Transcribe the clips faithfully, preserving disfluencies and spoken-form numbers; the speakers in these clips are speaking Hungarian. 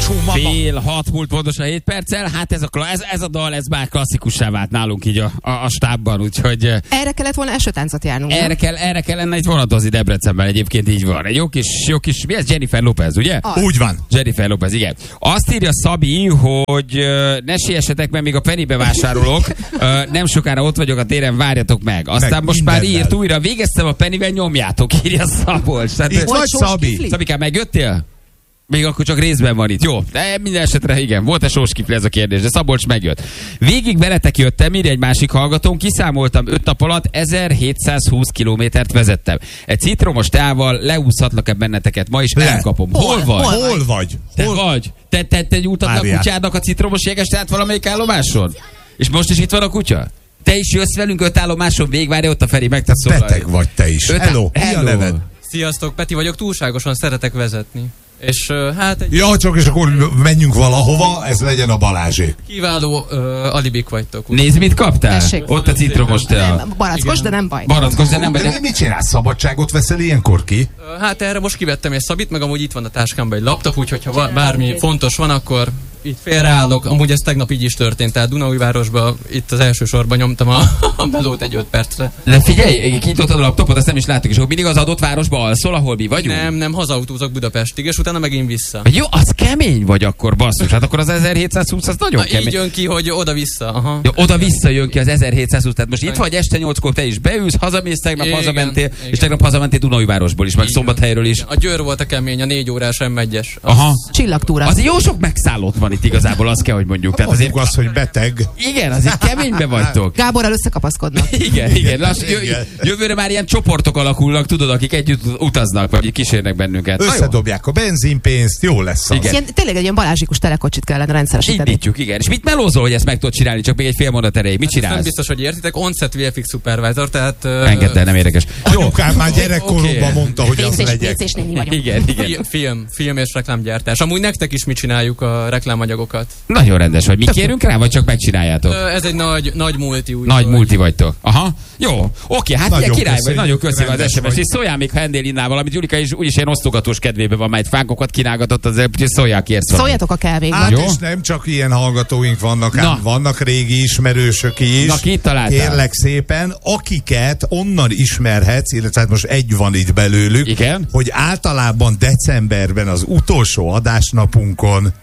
Csú, mama. Fél hat múlt pontosan hét perccel. Hát ez a, ez, ez a dal, ez már klasszikussá vált nálunk így a, a, a stábban, úgyhogy... Erre kellett volna esőtáncot járnunk. Erre, kell, erre kellene egy vonatozni Debrecenben, egyébként így van. Egy jó kis, jó kis, mi ez? Jennifer Lopez, ugye? Az. Úgy van. Jennifer Lopez, igen. Azt írja Szabi, hogy uh, ne siessetek, mert még a Pennybe vásárolok. Uh, nem sokára ott vagyok a téren, várjatok meg. Aztán meg most már mindennel. írt újra, végeztem a Pennyben, nyomjátok, írja Szabolcs. Tehát, Itt vagy, Szabi? Szabikám, megjöttél? Még akkor csak részben van itt. Jó, de minden esetre igen, volt-e sóskifli ez a kérdés, de Szabolcs megjött. Végig veletek jöttem, írja egy másik hallgatón, kiszámoltam öt nap alatt ezerhétszázhúsz kilométert vezettem. Egy citromos teával leúszhatlak-e benneteket ma is, Le. elkapom. Hol, Hol? vagy? Hol? Hol vagy? Te Hol? vagy? Te, te, te nyújtad a Várjál. kutyádnak a citromos jéges teát valamelyik állomáson? És most is itt van a kutya? Te is jössz velünk öt állomáson, végvárja ott a Feri, megtesz szólani. Beteg vagy te is. Öt- Hello, mi a Hello. neved? Sziasztok, Peti vagyok, túlságosan szeretek vezetni. És uh, hát egy Ja, csak és akkor menjünk valahova, ez legyen a Balázsék. kiváló uh, alibik vagytok. Nézd, mit kaptál? Tessék. Ott a citromos tea. Nem, barackos, de nem baj. Barackos, de nem De vagy. mit csinálsz? Szabadságot veszel ilyenkor ki? Uh, hát erre most kivettem egy szabit, meg amúgy itt van a táskámban egy laptop, úgyhogy ha va- bármi fontos van, akkor itt félreállok. Amúgy ez tegnap így is történt, tehát Dunaújvárosban itt az első sorban nyomtam a, a melót egy öt percre. De figyelj, kinyitottad a laptopot, azt nem is láttuk, és akkor mindig az adott városba alszol, ahol mi vagyunk? Nem, nem, hazautózok Budapestig, és utána megint vissza. Jó, az kemény vagy akkor, basszus. Hát akkor az ezerhétszázhúsz, az nagyon Na, kemény. így jön ki, hogy oda-vissza. Aha. Ja, oda-vissza jön ki az ezerhétszázhúsz, tehát most itt vagy este nyolckor, te is beülsz, hazamész, tegnap Igen, hazamentél, igen. és tegnap hazamentél Dunaújvárosból is, meg Igen. Szombathelyről is. A Győr volt a kemény, a négy órás em egyes. Az- Aha. Csillagtúra. Az jó sok megszállott van itt igazából, azt kell, hogy mondjuk. Tehát azért, Mondjuk azt, hogy beteg. igen, azért keménybe vagytok. Gáborral összekapaszkodnak. Igen, igen. Lass, jö, Igen. jövőre már ilyen csoportok alakulnak, tudod, akik együtt utaznak, vagy kísérnek bennünket. Na jó. Összedobják a benzinpénzt, jó lesz az. Igen. Ilyen, tényleg egy ilyen balázsikus telekocsit kellene rendszeresíteni. Indítjuk, igen. És mit melózol, hogy ezt meg tudod csinálni? Csak még egy fél mondat erejéig. Mit Nem csinálsz? biztos, hogy értitek, on-set vé ef iksz supervisor, tehát... Uh, Engedd el, nem érdekes. Anyukám már gyerekkoromban Oké. mondta, hogy az Pénzés, legyek. pénzés néni vagyok. Igen, igen. Fi- film, film és reklámgyártás. Amúgy nektek is mi csináljuk a reklámanyagokat. Nagyon rendes vagy. Mi kérünk rá, vagy csak megcsináljátok? Ö, Ez egy nagy, nagy multi. Úgy Nagy hogy- multi vagytok. Aha. Jó. Oké, hát Nagyon ugye király vagy. köszönjük. Nagyon köszönöm az Rendes es em es. vagy. És szóljál még, ha ennél innál valamit. Julika is úgyis ilyen osztogatós kedvében van, majd fánkokat kínálgatott, azért úgyhogy szóljál, kérsz valamit. Szóljatok a kávékban. Hát Jó. és nem csak ilyen hallgatóink vannak, Na. ám vannak régi ismerősök is. Na, kit találtál? Kérlek szépen, akiket onnan ismerhetsz, illetve hát most egy van itt belőlük, Igen? hogy általában decemberben az utolsó adásnapunkon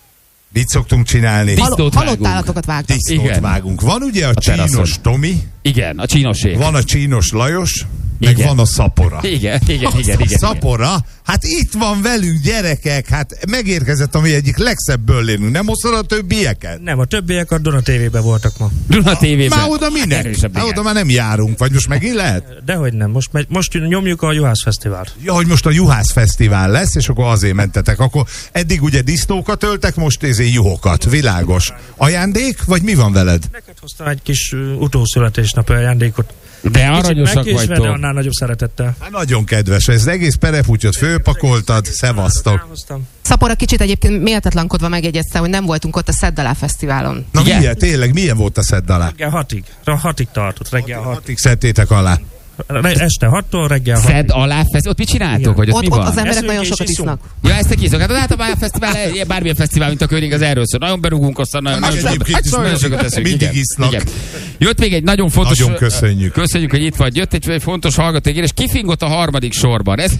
mit szoktunk csinálni? Disznót Hal- halott vágunk. állatokat vágtak. Disznót Igen. vágunk. Van ugye a, teraszon. Csínos Tomi, Igen, a csínosék. van a Csínos Lajos, meg Igen. van a Szapora. Igen, igen, igen, A igen. Szapora, hát itt van velünk, gyerekek, hát megérkezett a mi egyik legszebb böllénünk. Nem hoztad a többieket? Nem, a többiek a Duna té vében voltak ma. Duna té vében. Már oda minek? Erősebb, Már igen. oda már nem járunk, vagy most megint lehet? Dehogy nem, most, megy, most nyomjuk a Juhász Fesztivált. Ja, hogy most a Juhász Fesztivál lesz, és akkor azért mentetek. Akkor eddig ugye disznókat öltek, most ezért juhokat. Világos. Ajándék, vagy mi van veled? Neked hoztam egy kis uh, utószületésnapi ajándékot. De aranyosak megkésve, de vagytok. annál nagyobb szeretettel. Hát nagyon kedves, ez egész perepútyot fölpakoltad, szevasztok. Hoztam. Szapora kicsit egyébként méltatlankodva megjegyezte, hogy nem voltunk ott a Szedd alá fesztiválon. Na Igen. milyen, tényleg, milyen volt a szedd alá? Reggel hatig. Ra- Hatig tartott, reggel hat. Hatig szedtétek alá. Re- Este hattól reggel hatig. Szed alá fesz, ott mit csináltok, Igen. hogy ott, Ott, mi ott van? az emberek Eszünk nagyon és sokat iszunk. isznak. Ja, ezt te készok. Hát hát a fesztivál, bármilyen fesztivál, mint a König, az erről szól. Nagyon berúgunk, aztán nagyon, Hát nagyon, egyébként is nagyon sokat teszünk. mindig igen. isznak. Igen. Jött még egy nagyon fontos... Nagyon köszönjük. Köszönjük, hogy itt vagy. Jött egy, egy fontos hallgató, és kifingott a harmadik sorban. Ez...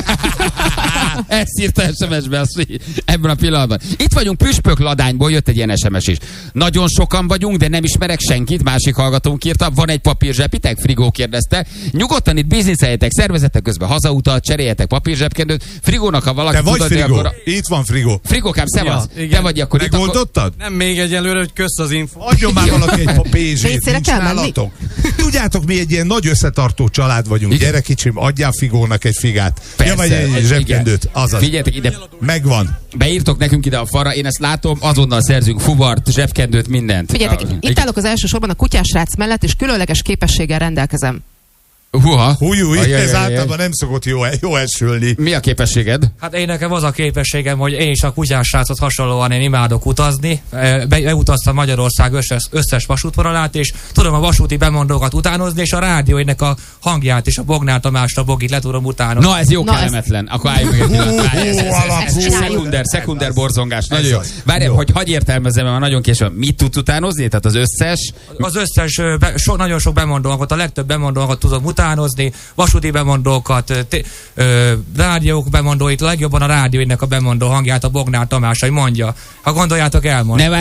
Ezt írta es em es-be azt, hogy ebben a pillanatban. Itt vagyunk Püspök Ladányból, jött egy ilyen es em es is. Nagyon sokan vagyunk, de nem ismerek senkit, másik hallgatónk írta. Van egy papírzsepitek? Frigó kérdezte. Nyugodtan itt bizniszeljetek, szervezetek közben hazautat, cseréljetek papírzsebkendőt. Frigónak, ha valaki Te vagy tudod, Frigó? akkor... Itt van Frigó. Frigókám, szevasz. Ja, igen. Te vagy akkor itt, akkor... Megoldottad? Nem még egyelőre, hogy kösz az info. Adjon már valaki egy pénzét, Vécére nincs kell menni? nálatok? Tudjátok, mi egy ilyen nagy összetartó család vagyunk. Igen. Gyere kicsim, adjál Frigónak egy figát. Ja, vagy egy ez- zsebkendőt. igen. Azaz. Figyeljetek ide, Megvan. beírtok nekünk ide a falra, én ezt látom, azonnal szerzünk fuvart, zsebkendőt, mindent. Figyeljetek, Ja, itt állok az első sorban a kutyás srác mellett, és különleges képességgel rendelkezem. Húha. Hújúj, Ajaj, ez ajaj, általában nem szokott jó, jó esülni. Mi a képességed? Hát én nekem az a képességem, hogy én is a kutyás srácot hasonlóan én imádok utazni. Be, beutaztam Magyarország összes, összes vasútvonalát, és tudom a vasúti bemondókat utánozni, és a rádióinak a hangját és a Bognár Tamást, a Bogit le tudom utánozni. Na, ez jó Na, kellemetlen. Akkor álljunk meg egy pillanat. Várj, ez- ez- ez- ez- ez Szekunder, szekunder borzongás. Nagyon jó. Várj, hogy hagyj értelmezem, mert már nagyon későn. Mit tudsz utánozni? Tehát az összes... Az összes, ö, be, so, nagyon sok bemondókat, a legtöbb bemondókat tudom utánozni, vasúti bemondókat, t- ö, rádiók bemondóit, legjobban a rádióinak a bemondó hangját a Bognár Tamás, hogy mondja. Ha gondoljátok, elmond. Ne